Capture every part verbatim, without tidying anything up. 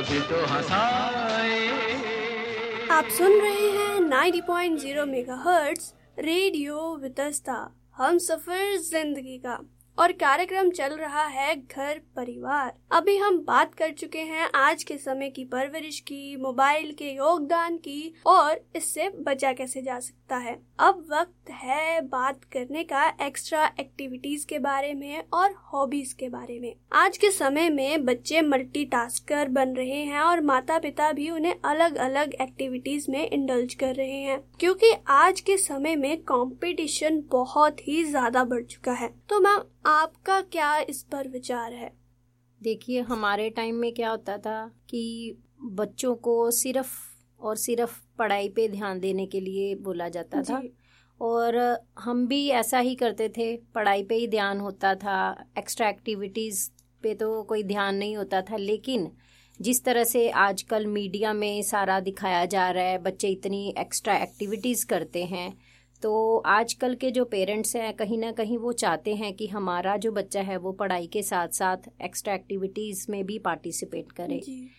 कभी तो हंसाए। आप सुन रहे हैं नब्बे point zero megahertz radio Vitasta, हम सफर जिंदगी का, और कार्यक्रम चल रहा है घर परिवार। अभी हम बात कर चुके हैं आज के समय की परवरिश की, मोबाइल के योगदान की, और इससे बचा कैसे जा सकता है। अब वक्त है बात करने का एक्स्ट्रा एक्टिविटीज के बारे में और हॉबीज के बारे में। आज के समय में बच्चे मल्टीटास्कर बन रहे हैं और माता पिता भी उन्हें अलग अलग एक्टिविटीज में इंडल्ज कर रहे हैं, क्योंकि आज के समय में कंपटीशन बहुत ही ज्यादा बढ़ चुका है। तो मैम, आपका क्या इस पर विचार है? देखिए, हमारे टाइम में क्या होता था कि बच्चों को सिर्फ और सिर्फ पढ़ाई पे ध्यान देने के लिए बोला जाता था, और हम भी ऐसा ही करते थे, पढ़ाई पे ही ध्यान होता था, एक्स्ट्रा एक्टिविटीज़ पे तो कोई ध्यान नहीं होता था। लेकिन जिस तरह से आजकल मीडिया में सारा दिखाया जा रहा है, बच्चे इतनी एक्स्ट्रा एक्टिविटीज़ करते हैं, तो आजकल के जो पेरेंट्स हैं कहीं ना कहीं वो चाहते हैं कि हमारा जो बच्चा है वो पढ़ाई के साथ साथ एक्स्ट्रा एक्टिविटीज़ में भी पार्टिसिपेट करे।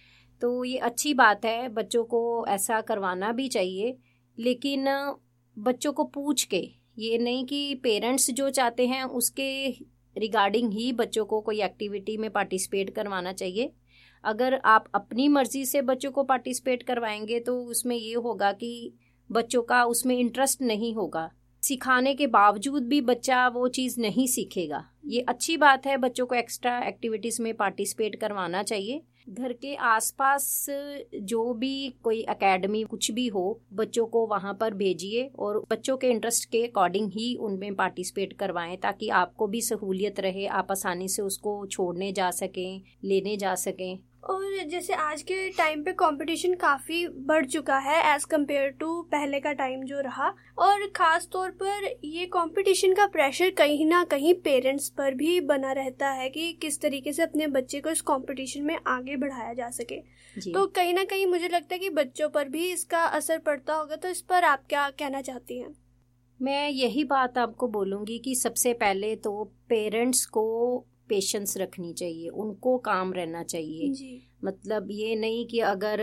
तो ये अच्छी बात है, बच्चों को ऐसा करवाना भी चाहिए, लेकिन बच्चों को पूछ के, ये नहीं कि पेरेंट्स जो चाहते हैं उसके रिगार्डिंग ही बच्चों को कोई एक्टिविटी में पार्टिसिपेट करवाना चाहिए। अगर आप अपनी मर्जी से बच्चों को पार्टिसिपेट करवाएंगे तो उसमें ये होगा कि बच्चों का उसमें इंटरेस्ट नहीं होगा, सिखाने के बावजूद भी बच्चा वो चीज़ नहीं सीखेगा। ये अच्छी बात है, बच्चों को एक्स्ट्रा एक्टिविटीज़ में पार्टिसिपेट करवाना चाहिए। घर के आसपास जो भी कोई एकेडमी कुछ भी हो, बच्चों को वहाँ पर भेजिए और बच्चों के इंटरेस्ट के अकॉर्डिंग ही उनमें पार्टिसिपेट करवाएं, ताकि आपको भी सहूलियत रहे, आप आसानी से उसको छोड़ने जा सकें, लेने जा सकें। और जैसे आज के टाइम पे कंपटीशन काफ़ी बढ़ चुका है एज़ कम्पेयर टू पहले का टाइम जो रहा, और ख़ास तौर पर ये कंपटीशन का प्रेशर कहीं ना कहीं पेरेंट्स पर भी बना रहता है कि किस तरीके से अपने बच्चे को इस कंपटीशन में आगे बढ़ाया जा सके। तो कहीं ना कहीं मुझे लगता है कि बच्चों पर भी इसका असर पड़ता होगा। तो इस पर आप क्या कहना चाहती हैं? मैं यही बात आपको बोलूँगी कि सबसे पहले तो पेरेंट्स को पेशेंस रखनी चाहिए, उनको काम रहना चाहिए जी। मतलब ये नहीं कि अगर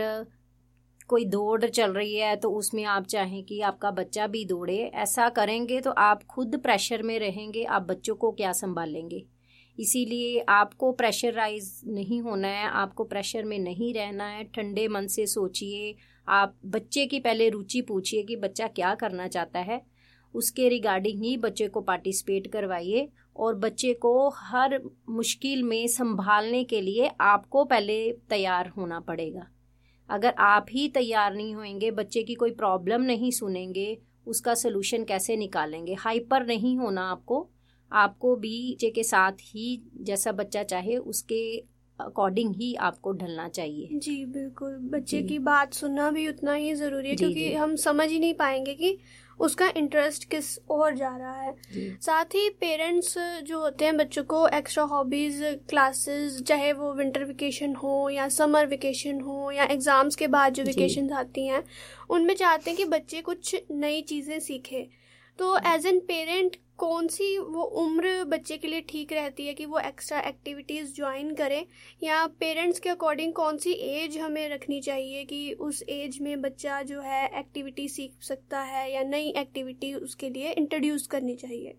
कोई दौड़ चल रही है तो उसमें आप चाहें कि आपका बच्चा भी दौड़े, ऐसा करेंगे तो आप खुद प्रेशर में रहेंगे, आप बच्चों को क्या संभालेंगे। इसीलिए आपको प्रेशराइज नहीं होना है, आपको प्रेशर में नहीं रहना है, ठंडे मन से सोचिए। आप बच्चे की पहले रुचि पूछिए कि बच्चा क्या करना चाहता है, उसके रिगार्डिंग ही बच्चे को पार्टिसिपेट करवाइए, और बच्चे को हर मुश्किल में संभालने के लिए आपको पहले तैयार होना पड़ेगा। अगर आप ही तैयार नहीं होंगे, बच्चे की कोई प्रॉब्लम नहीं सुनेंगे, उसका सलूशन कैसे निकालेंगे। हाइपर नहीं होना आपको, आपको भी बच्चे के साथ ही जैसा बच्चा चाहे उसके अकॉर्डिंग ही आपको ढलना चाहिए। जी बिल्कुल, बच्चे की बात सुनना भी उतना ही ज़रूरी है, क्योंकि हम समझ ही नहीं पाएंगे कि उसका इंटरेस्ट किस और जा रहा है। साथ ही पेरेंट्स जो होते हैं बच्चों को एक्स्ट्रा हॉबीज़ क्लासेस, चाहे वो विंटर वेकेशन हो या समर वेकेशन हो या एग्ज़ाम्स के बाद जो वेकेशन आती हैं, उनमें चाहते हैं कि बच्चे कुछ नई चीज़ें सीखें। तो एज एन पेरेंट कौन सी वो उम्र बच्चे के लिए ठीक रहती है कि वो एक्स्ट्रा एक्टिविटीज़ ज्वाइन करें, या पेरेंट्स के अकॉर्डिंग कौन सी एज हमें रखनी चाहिए कि उस एज में बच्चा जो है एक्टिविटी सीख सकता है या नई एक्टिविटी उसके लिए इंट्रोड्यूस करनी चाहिए?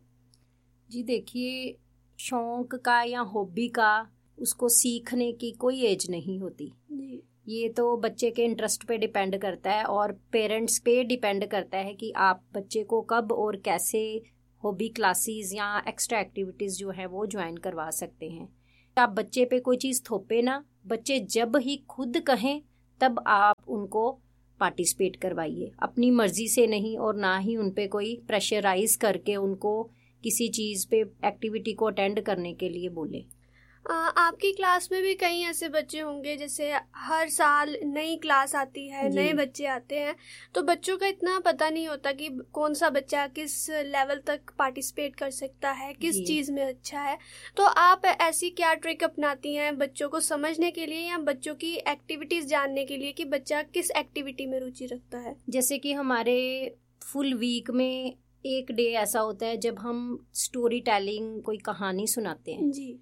जी देखिए, शौक का या हॉबी का उसको सीखने की कोई एज नहीं होती जी। ये तो बच्चे के इंटरेस्ट पे डिपेंड करता है और पेरेंट्स पे डिपेंड करता है कि आप बच्चे को कब और कैसे हॉबी क्लासेस या एक्स्ट्रा एक्टिविटीज़ जो है वो ज्वाइन करवा सकते हैं। आप बच्चे पे कोई चीज़ थोपे ना, बच्चे जब ही खुद कहें तब आप उनको पार्टिसिपेट करवाइए, अपनी मर्जी से नहीं, और ना ही उन पे कोई प्रेशराइज करके उनको किसी चीज़ पे एक्टिविटी को अटेंड करने के लिए बोले। आ, आपकी क्लास में भी कई ऐसे बच्चे होंगे, जैसे हर साल नई क्लास आती है, नए बच्चे आते हैं, तो बच्चों का इतना पता नहीं होता कि कौन सा बच्चा किस लेवल तक पार्टिसिपेट कर सकता है, किस चीज़ में अच्छा है। तो आप ऐसी क्या ट्रिक अपनाती हैं बच्चों को समझने के लिए या बच्चों की एक्टिविटीज़ जानने के लिए कि बच्चा किस एक्टिविटी में रुचि रखता है? जैसे कि हमारे फुल वीक में एक डे ऐसा होता है जब हम स्टोरी टेलिंग, कोई कहानी सुनाते हैं जी।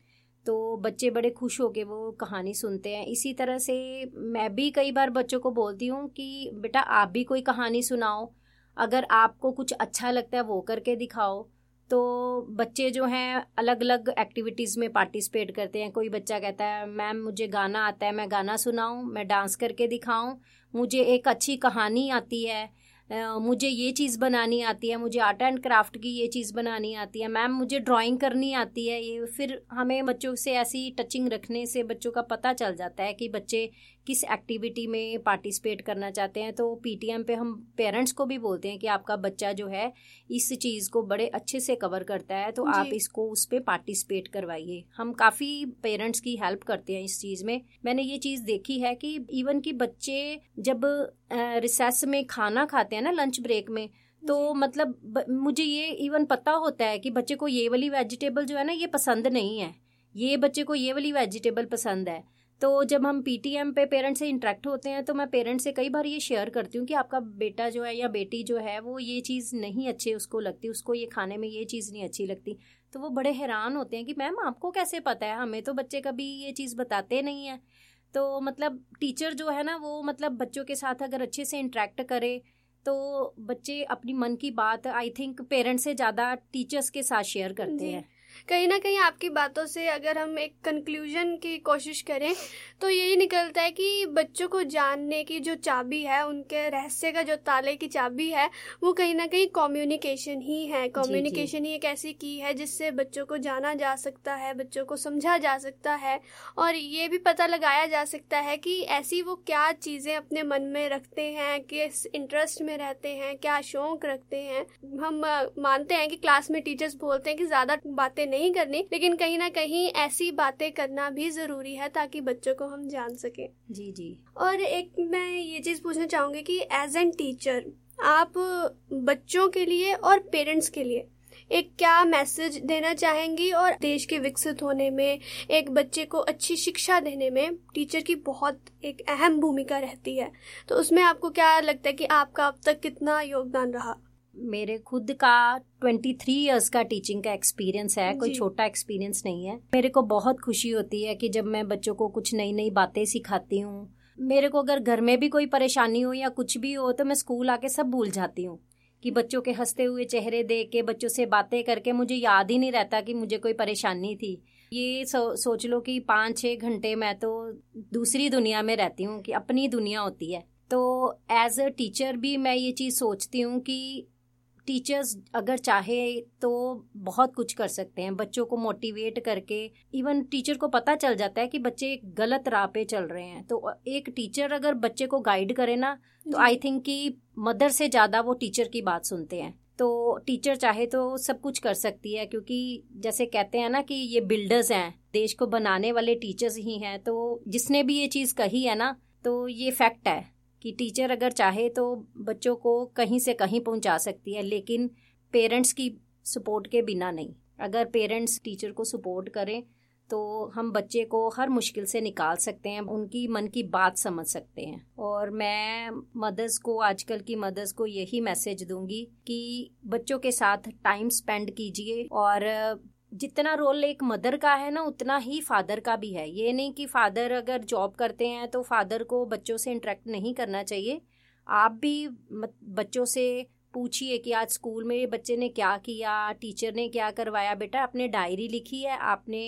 तो बच्चे बड़े खुश होके वो कहानी सुनते हैं। इसी तरह से मैं भी कई बार बच्चों को बोलती हूँ कि बेटा आप भी कोई कहानी सुनाओ, अगर आपको कुछ अच्छा लगता है वो करके दिखाओ। तो बच्चे जो हैं अलग अलग एक्टिविटीज़ में पार्टिसिपेट करते हैं। कोई बच्चा कहता है मैम मुझे गाना आता है, मैं गाना सुनाऊं, मैं डांस करके दिखाऊं, मुझे एक अच्छी कहानी आती है, Uh, मुझे ये चीज़ बनानी आती है, मुझे आर्ट एंड क्राफ्ट की ये चीज़ बनानी आती है, मैम मुझे ड्राइंग करनी आती है। ये फिर हमें बच्चों से ऐसी टचिंग रखने से बच्चों का पता चल जाता है कि बच्चे किस एक्टिविटी में पार्टिसिपेट करना चाहते हैं। तो पीटीएम पे हम पेरेंट्स को भी बोलते हैं कि आपका बच्चा जो है इस चीज़ को बड़े अच्छे से कवर करता है, तो आप इसको उस पर पार्टिसिपेट करवाइए। हम काफ़ी पेरेंट्स की हेल्प करते हैं इस चीज़ में। मैंने ये चीज़ देखी है कि इवन कि बच्चे जब रिसेस में खाना खाते हैं ना, लंच ब्रेक में, तो मतलब ब, मुझे ये इवन पता होता है कि बच्चे को ये वाली वेजिटेबल जो है ना ये पसंद नहीं है, ये बच्चे को ये वाली वेजिटेबल पसंद है। तो जब हम पीटीएम पे पेरेंट्स से इंटरेक्ट होते हैं तो मैं पेरेंट्स से कई बार ये शेयर करती हूँ कि आपका बेटा जो है या बेटी जो है वो ये चीज़ नहीं अच्छी उसको लगती, उसको ये खाने में ये चीज़ नहीं अच्छी लगती। तो वो बड़े हैरान होते हैं कि मैम आपको कैसे पता है, हमें तो बच्चे कभी ये चीज़ बताते नहीं हैं। तो मतलब टीचर जो है ना वो मतलब बच्चों के साथ अगर अच्छे से इंटरेक्ट करे तो बच्चे अपनी मन की बात आई थिंक पेरेंट्स से ज़्यादा टीचर्स के साथ शेयर करते हैं। कहीं ना कहीं आपकी बातों से अगर हम एक कंक्लूजन की कोशिश करें तो यही निकलता है कि बच्चों को जानने की जो चाबी है, उनके रहस्य का जो ताले की चाबी है, वो कहीं ना कहीं कम्युनिकेशन ही है। कम्युनिकेशन ही एक ऐसी की है जिससे बच्चों को जाना जा सकता है, बच्चों को समझा जा सकता है और ये भी पता लगाया जा सकता है कि ऐसी वो क्या चीज़ें अपने मन में रखते हैं, किस इंटरेस्ट में रहते हैं, क्या शौक रखते हैं। हम मानते हैं कि क्लास में टीचर्स बोलते हैं कि ज़्यादा बातें नहीं करनी, लेकिन कहीं ना कहीं ऐसी बातें करना भी जरूरी है ताकि बच्चों को हम जान सके। जी जी। और एक मैं ये चीज पूछना चाहूंगी कि एज एन टीचर आप बच्चों के लिए और पेरेंट्स के लिए एक क्या मैसेज देना चाहेंगी, और देश के विकसित होने में, एक बच्चे को अच्छी शिक्षा देने में टीचर की बहुत एक अहम भूमिका रहती है, तो उसमें आपको क्या लगता है कि आपका अब तक कितना योगदान रहा? मेरे खुद का तेईस इयर्स का टीचिंग का एक्सपीरियंस है, कोई छोटा एक्सपीरियंस नहीं है। मेरे को बहुत खुशी होती है कि जब मैं बच्चों को कुछ नई नई बातें सिखाती हूँ। मेरे को अगर घर में भी कोई परेशानी हो या कुछ भी हो तो मैं स्कूल आके सब भूल जाती हूँ कि बच्चों के हंसते हुए चेहरे देख के, बच्चों से बातें करके मुझे याद ही नहीं रहता कि मुझे कोई परेशानी थी। ये सो, सोच लो कि पाँच छः घंटे मैं तो दूसरी दुनिया में रहती हूँ, कि अपनी दुनिया होती है। तो एज अ टीचर भी मैं ये चीज़ सोचती हूँ कि टीचर्स अगर चाहे तो बहुत कुछ कर सकते हैं बच्चों को मोटिवेट करके। इवन टीचर को पता चल जाता है कि बच्चे गलत राह पे चल रहे हैं, तो एक टीचर अगर बच्चे को गाइड करे ना तो आई थिंक कि मदर से ज़्यादा वो टीचर की बात सुनते हैं। तो टीचर चाहे तो सब कुछ कर सकती है, क्योंकि जैसे कहते हैं ना कि ये बिल्डर्स हैं, देश को बनाने वाले टीचर्स ही हैं। तो जिसने भी ये चीज़ कही है ना, तो ये फैक्ट है कि टीचर अगर चाहे तो बच्चों को कहीं से कहीं पहुंचा सकती है, लेकिन पेरेंट्स की सपोर्ट के बिना नहीं। अगर पेरेंट्स टीचर को सपोर्ट करें तो हम बच्चे को हर मुश्किल से निकाल सकते हैं, उनकी मन की बात समझ सकते हैं। और मैं मदर्स को, आजकल की मदर्स को यही मैसेज दूंगी कि बच्चों के साथ टाइम स्पेंड कीजिए, और जितना रोल एक मदर का है ना उतना ही फादर का भी है। ये नहीं कि फादर अगर जॉब करते हैं तो फादर को बच्चों से इंटरेक्ट नहीं करना चाहिए। आप भी बच्चों से पूछिए कि आज स्कूल में बच्चे ने क्या किया, टीचर ने क्या करवाया, बेटा आपने डायरी लिखी है, आपने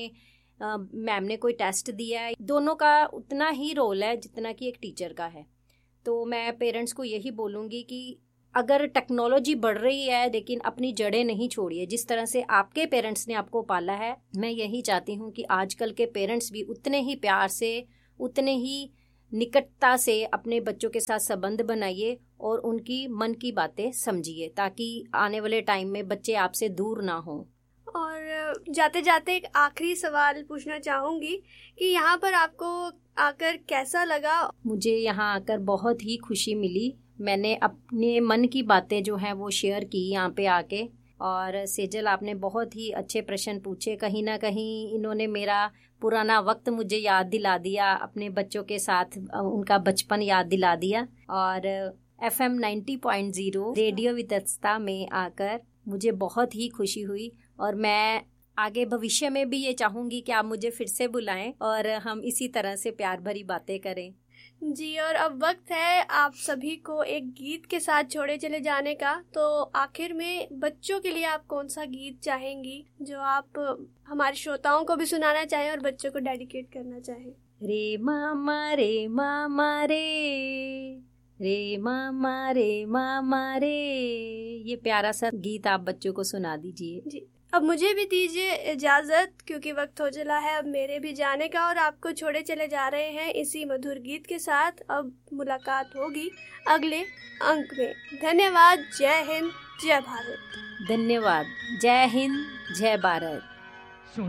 मैम ने कोई टेस्ट दिया है। दोनों का उतना ही रोल है जितना कि एक टीचर का है। तो मैं पेरेंट्स को यही बोलूँगी कि अगर टेक्नोलॉजी बढ़ रही है लेकिन अपनी जड़ें नहीं छोड़िए। जिस तरह से आपके पेरेंट्स ने आपको पाला है, मैं यही चाहती हूँ कि आजकल के पेरेंट्स भी उतने ही प्यार से, उतने ही निकटता से अपने बच्चों के साथ संबंध बनाइए और उनकी मन की बातें समझिए, ताकि आने वाले टाइम में बच्चे आपसे दूर ना हों। और जाते जाते एक आखिरी सवाल पूछना चाहूँगी कि यहाँ पर आपको आकर कैसा लगा? मुझे यहाँ आकर बहुत ही खुशी मिली। मैंने अपने मन की बातें जो हैं वो शेयर की यहाँ पे आके। और सेजल, आपने बहुत ही अच्छे प्रश्न पूछे। कहीं ना कहीं इन्होंने मेरा पुराना वक्त मुझे याद दिला दिया, अपने बच्चों के साथ उनका बचपन याद दिला दिया। और F M ninety point zero radio Vitasta में आकर मुझे बहुत ही खुशी हुई। और मैं आगे भविष्य में भी ये चाहूंगी कि आप मुझे फिर से बुलाएं और हम इसी तरह से प्यार भरी बातें करें। जी, और अब वक्त है आप सभी को एक गीत के साथ छोड़े चले जाने का। तो आखिर में बच्चों के लिए आप कौन सा गीत चाहेंगी जो आप हमारे श्रोताओं को भी सुनाना चाहें और बच्चों को डेडिकेट करना चाहें? रे मामा रे मामा रे, रे मामा रे मामा रे, ये प्यारा सा गीत आप बच्चों को सुना दीजिए। जी, अब मुझे भी दीजिए इजाजत, क्योंकि वक्त हो चला है अब मेरे भी जाने का और आपको छोड़े चले जा रहे हैं इसी मधुर गीत के साथ। अब मुलाकात होगी अगले अंक में। धन्यवाद। जय हिंद, जय भारत। धन्यवाद। जय हिंद, जय भारत।